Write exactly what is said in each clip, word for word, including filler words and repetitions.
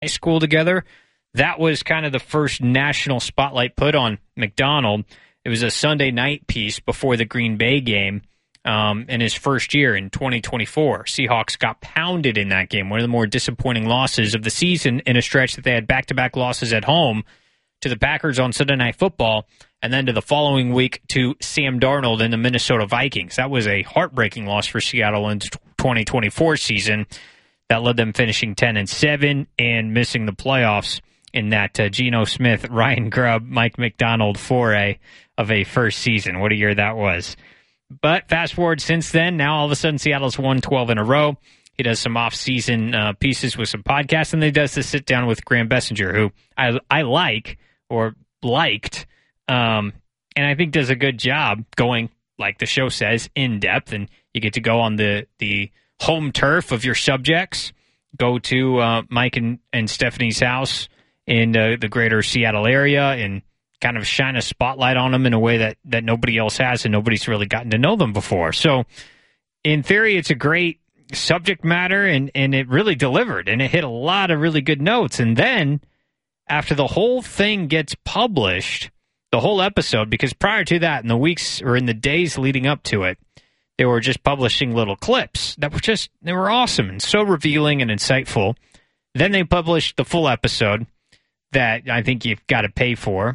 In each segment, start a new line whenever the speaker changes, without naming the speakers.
high school together. That was kind of the first national spotlight put on McDonald. It was a Sunday night piece before the Green Bay game um, in his first year in twenty twenty-four. Seahawks got pounded in that game, one of the more disappointing losses of the season in a stretch that they had back-to-back losses at home to the Packers on Sunday Night Football, and then to the following week to Sam Darnold and the Minnesota Vikings. That was a heartbreaking loss for Seattle in the twenty twenty-four season that led them finishing ten and seven and missing the playoffs in that uh, Geno Smith, Ryan Grubb, Mike McDonald foray of a first season. What a year that was. But fast forward since then, now all of a sudden Seattle's won twelve in a row. He does some off-season uh, pieces with some podcasts, and then he does the sit-down with Graham Bessinger, who I, I like or liked, um, and I think does a good job going, like the show says, in-depth, and you get to go on the, the home turf of your subjects, go to uh, Mike and, and Stephanie's house in uh, the greater Seattle area and kind of shine a spotlight on them in a way that, that nobody else has and nobody's really gotten to know them before. So in theory, it's a great subject matter, and, and it really delivered, and it hit a lot of really good notes. And then after the whole thing gets published, the whole episode, because prior to that, in the weeks or in the days leading up to it, they were just publishing little clips that were just, they were awesome and so revealing and insightful. Then they published the full episode that I think you've got to pay for.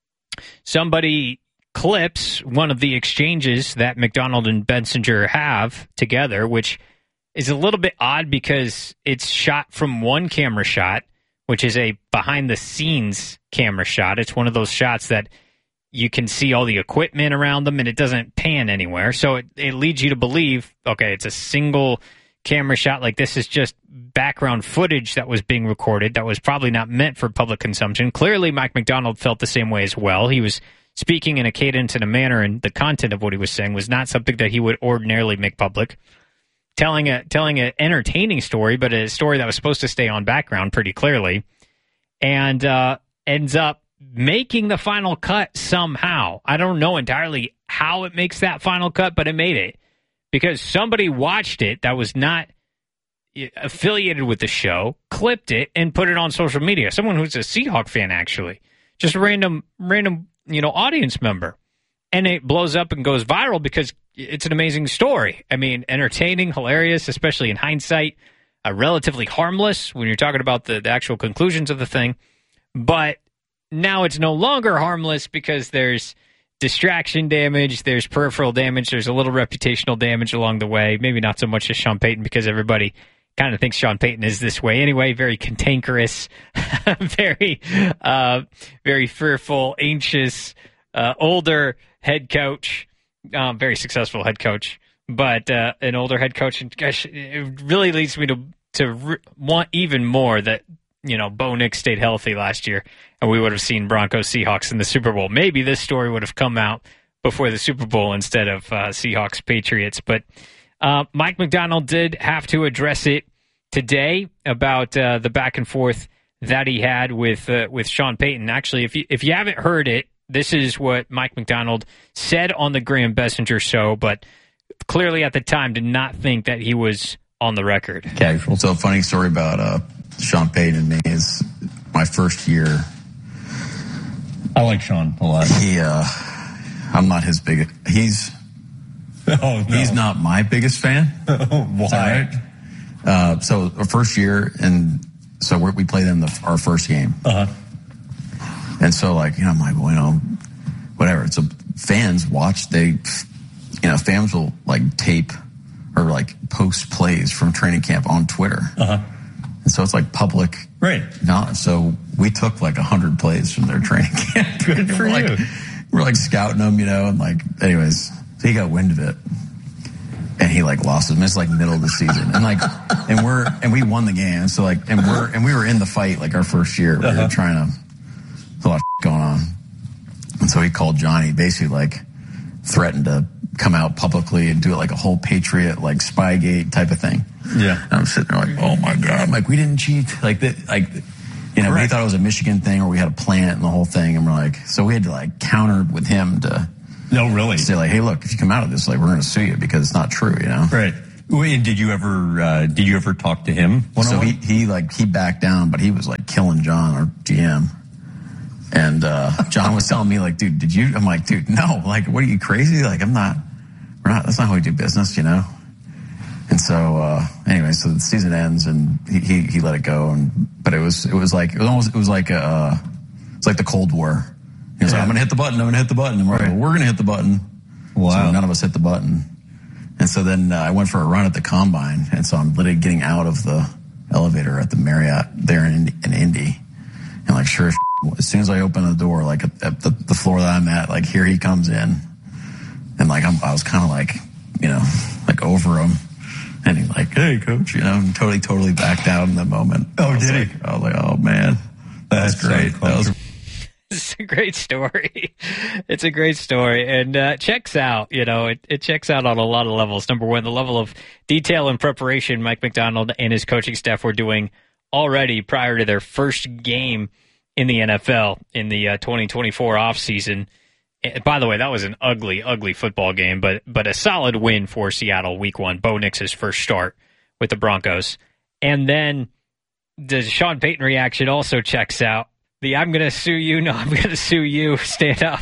Somebody clips one of the exchanges that McDonald and Bessinger have together, which is a little bit odd because it's shot from one camera shot, which is a behind-the-scenes camera shot. It's one of those shots that you can see all the equipment around them, and it doesn't pan anywhere. So it, it leads you to believe, okay, it's a single camera shot. Like, this is just background footage that was being recorded that was probably not meant for public consumption. Clearly, Mike McDonald felt the same way as well. He was speaking in a cadence and a manner, and the content of what he was saying was not something that he would ordinarily make public. Telling a telling an entertaining story, but a story that was supposed to stay on background pretty clearly, and uh, ends up making the final cut somehow. I don't know entirely how it makes that final cut, but it made it because somebody watched it that was not affiliated with the show, clipped it, and put it on social media. Someone who's a Seahawk fan, actually, just a random random you know audience member, and it blows up and goes viral because it's an amazing story. I mean, entertaining, hilarious, especially in hindsight, uh, relatively harmless when you're talking about the, the actual conclusions of the thing. But now it's no longer harmless because there's distraction damage, there's peripheral damage, there's a little reputational damage along the way. Maybe not so much as Sean Payton because everybody kind of thinks Sean Payton is this way anyway. Very cantankerous, very, uh, very fearful, anxious, uh, older head coach. Um, very successful head coach, but uh, an older head coach. And gosh, it really leads me to to re- want even more that, you know, Bo Nix stayed healthy last year, and we would have seen Broncos Seahawks in the Super Bowl. Maybe this story would have come out before the Super Bowl instead of uh, Seahawks Patriots. But uh, Mike McDonald did have to address it today about uh, the back and forth that he had with uh, with Sean Payton. Actually, if you if you haven't heard it, this is what Mike McDonald said on the Graham Bessinger show, but clearly at the time did not think that he was on the record.
Casual. So a funny story about uh, Sean Payton and me is my first year.
I like Sean a lot.
He, uh, I'm not his biggest. He's oh, no. He's not my biggest fan.
Why?
Right? Uh, so our first year, and so we're, we play them the, our first game.
Uh huh.
And so, like, you know, I'm like, well, you know, whatever. So fans watch, they, you know, fans will, like, tape or, like, post plays from training camp on Twitter.
Uh-huh.
And so it's, like, public.
Right.
Knowledge. So we took, like, one hundred plays from their training camp.
Good for
we're,
you.
Like, we're, like, scouting them, you know, and, like, anyways. So he got wind of it. And he, like, lost him. It's, like, middle of the season. And, like, and we're, and we won the game. So, like, and we're, and we were in the fight, like, our first year. We
uh-huh.
were trying to. A lot of going on. And so he called Johnny, basically like threatened to come out publicly and do it like a whole Patriot, like Spygate type of thing.
Yeah.
And I'm sitting there like, oh my God. I'm like, we didn't cheat. Like that, like, you know,
right.
we thought it was a Michigan thing or we had a plant and the whole thing. And we're like, so we had to like counter with him to
no, really
say like, hey, look, if you come out of this, like we're going to sue you because it's not true, you know?
Right. Wait, did you ever uh, did you ever talk to him?
So he he like he backed down, but he was like killing John, our G M. And uh, John was telling me like, dude, did you? I'm like, dude, no. Like, what are you crazy? Like, I'm not. We're not. That's not how we do business, you know. And so uh, anyway, so the season ends, and he, he he let it go. And but it was it was like it was almost it was like a uh, it's like the Cold War. He was yeah. like, I'm gonna hit the button. I'm gonna hit the button. And we're right. like, well, we're gonna hit the button. Wow. So none of us hit the button. And so then uh, I went for a run at the combine, and so I'm literally getting out of the elevator at the Marriott there in, in Indy, and like sure, as soon as I open the door, like at, at the, the floor that I'm at, like here he comes in, and like I'm, I was kind of like, you know, like over him, and he's like, hey coach, you know, I'm totally totally backed out in that moment.
Oh, did
like,
he?
I was like, oh man, that's, that's great.
So
that was.
It's a great story. It's a great story, and uh, checks out. You know, it, it checks out on a lot of levels. Number one, the level of detail and preparation Mike Macdonald and his coaching staff were doing already prior to their first game in the N F L in the uh, twenty twenty-four offseason. And by the way, that was an ugly, ugly football game, but but a solid win for Seattle week one. Bo Nix's first start with the Broncos. And then the Sean Payton reaction also checks out. The I'm going to sue you, no, I'm going to sue you, stand up.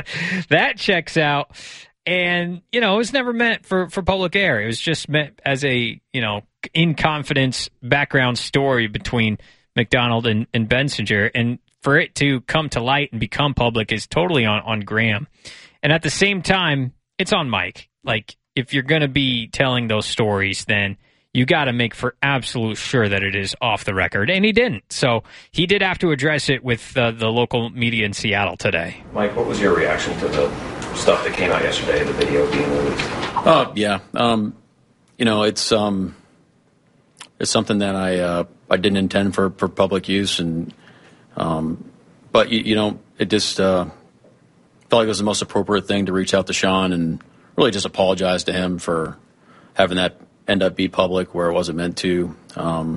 That checks out. And, you know, it was never meant for, for public air. It was just meant as a, you know, in confidence background story between Macdonald and, and Bensinger. And for it to come to light and become public is totally on, on Graham. And at the same time, it's on Mike. Like, if you're going to be telling those stories, then you got to make for absolute sure that it is off the record, and he didn't. So he did have to address it with uh, the local media in Seattle today.
Mike, what was your reaction to the stuff that came out yesterday, the video being released?
Uh, yeah, um, you know, it's um, it's something that I uh, I didn't intend for, for public use, and um, but you, you know, it just uh, felt like it was the most appropriate thing to reach out to Sean and really just apologize to him for having that end up be public where it wasn't meant to. Um,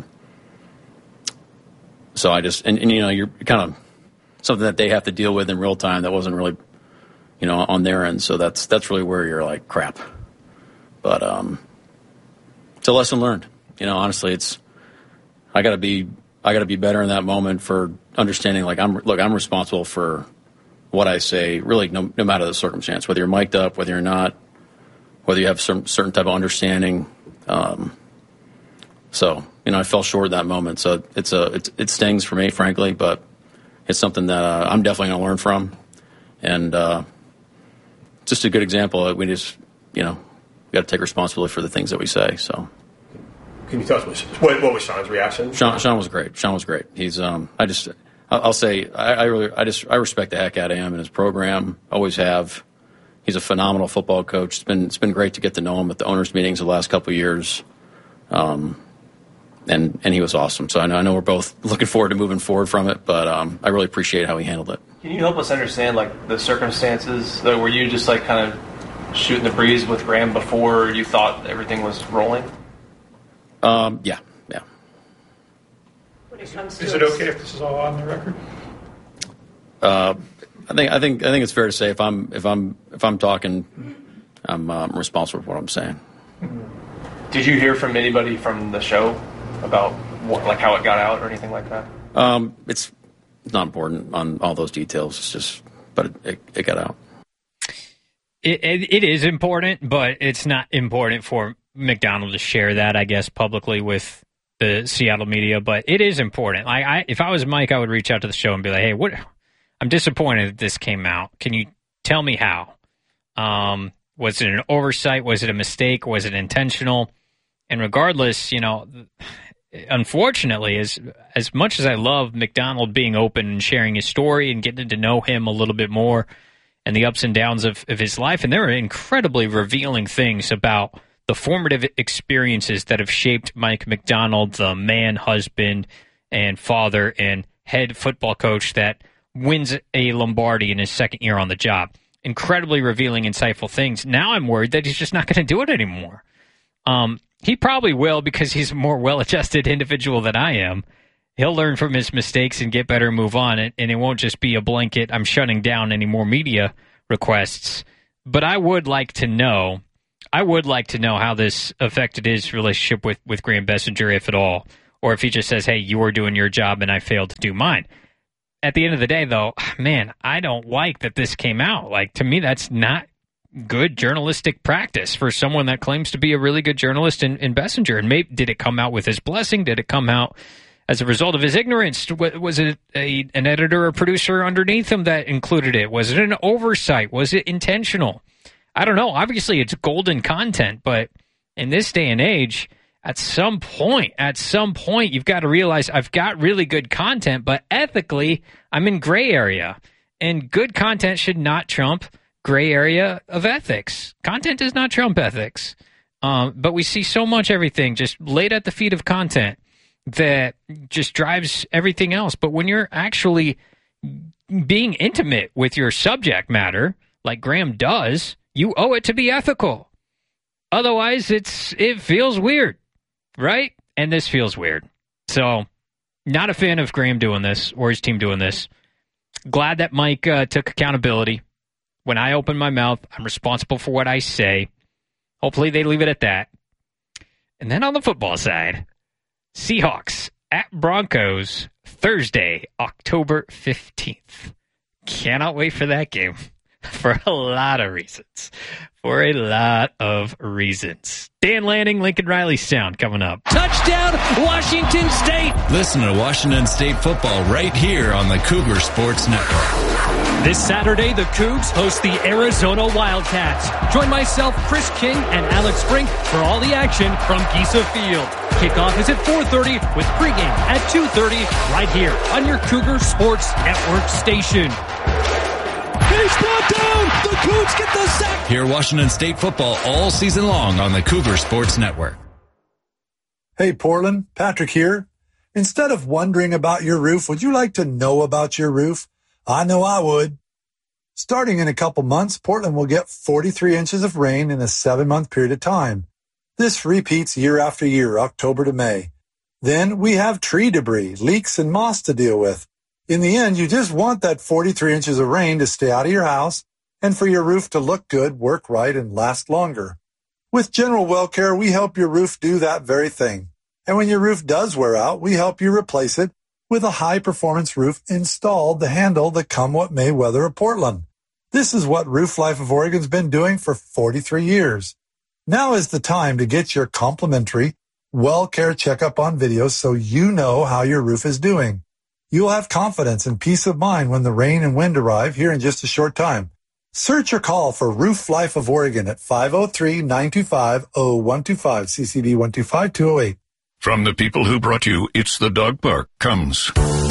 so I just, and, and you know, you're kind of something that they have to deal with in real time that wasn't really, you know, on their end. So that's, that's really where you're like, crap. But um, it's a lesson learned. You know, honestly, it's, I gotta be, I gotta be better in that moment for understanding, like, I'm, look, I'm responsible for what I say, really, no, no matter the circumstance, whether you're mic'd up, whether you're not, whether you have some certain type of understanding. Um, so, you know, I fell short in that moment. So it's a, it's, it stings for me, frankly, but it's something that uh, I'm definitely going to learn from. And uh, just a good example. We just, you know, we got to take responsibility for the things that we say. So,
can you tell us what, what was Sean's reaction?
Sean, Sean was great. Sean was great. He's, um, I just, I'll say, I, I really, I just, I respect the heck out of him and his program. Always have. He's a phenomenal football coach. It's been it's been great to get to know him at the owners' meetings the last couple of years, um, and and he was awesome. So I know I know we're both looking forward to moving forward from it, but um, I really appreciate how he handled it.
Can you help us understand like the circumstances? Like, were you just like kind of shooting the breeze with Graham before you thought everything was rolling?
Um, yeah, yeah.
When it comes
is
to
it okay if this is all on the record?
Uh, I think I think I think it's fair to say if I'm if I'm if I'm talking, I'm um, responsible for what I'm saying.
Did you hear from anybody from the show about what, like how it got out or anything like that?
Um, it's it's not important on all those details. It's just, but it, it, it got out.
It, it it is important, but it's not important for Macdonald to share that, I guess, publicly with the Seattle media. But it is important. Like, I, if I was Mike, I would reach out to the show and be like, "Hey, what? I'm disappointed that this came out. Can you tell me how? Um, was it an oversight? Was it a mistake? Was it intentional? And regardless, you know, unfortunately, as as much as I love Macdonald being open and sharing his story and getting to know him a little bit more and the ups and downs of, of his life, and there are incredibly revealing things about the formative experiences that have shaped Mike Macdonald, the man, husband, and father, and head football coach that wins a Lombardi in his second year on the job. Incredibly revealing, insightful things. Now I'm worried that he's just not going to do it anymore. Um, he probably will because he's a more well-adjusted individual than I am. He'll learn from his mistakes and get better and move on, and it won't just be a blanket, I'm shutting down any more media requests. But I would like to know, I would like to know how this affected his relationship with, with Graham Bessinger, if at all, or if he just says, hey, you were doing your job and I failed to do mine. At the end of the day, though, man, I don't like that this came out. Like, to me, that's not good journalistic practice for someone that claims to be a really good journalist in, in Bessinger. And maybe, did it come out with his blessing? Did it come out as a result of his ignorance? Was it a, an editor or producer underneath him that included it? Was it an oversight? Was it intentional? I don't know. Obviously, it's golden content, but in this day and age, at some point, at some point, you've got to realize I've got really good content, but ethically, I'm in gray area. And good content should not trump gray area of ethics. Content does not trump ethics. Um, but we see so much everything just laid at the feet of content that just drives everything else. But when you're actually being intimate with your subject matter, like Graham does, you owe it to be ethical. Otherwise, it's it feels weird, right? And this feels weird. So, not a fan of Graham doing this or his team doing this. Glad that Mike uh, took accountability. When I open my mouth, I'm responsible for what I say. Hopefully they leave it at that. And then on the football side, Seahawks at Broncos, Thursday, October fifteenth. Cannot wait for that game for a lot of reasons. For a lot of reasons. Dan Lanning, Lincoln Riley Sound coming up.
Touchdown, Washington State.
Listen to Washington State football right here on the Cougar Sports Network.
This Saturday, the Cougs host the Arizona Wildcats. Join myself, Chris King, and Alex Brink for all the action from Giesa Field. Kickoff is at four thirty with pregame at two thirty right here on your Cougar Sports Network station. He's brought down. The Cougs get the sack.
Hear Washington State football all season long on the Cougar Sports Network.
Hey, Portland, Patrick here. Instead of wondering about your roof, would you like to know about your roof? I know I would. Starting in a couple months, Portland will get forty-three inches of rain in a seven-month period of time. This repeats year after year, October to May. Then we have tree debris, leaks, and moss to deal with. In the end, you just want that forty-three inches of rain to stay out of your house and for your roof to look good, work right, and last longer. With General Well Care, we help your roof do that very thing. And when your roof does wear out, we help you replace it with a high-performance roof installed to handle the come-what-may weather of Portland. This is what Roof Life of Oregon's been doing for forty-three years. Now is the time to get your complimentary Well Care checkup on video so you know how your roof is doing. You'll have confidence and peace of mind when the rain and wind arrive here in just a short time. Search or call for Roof Life of Oregon at five oh three, nine two five, oh one two five, C C D one two five, two oh eight.
From the people who brought you It's the Dog Park comes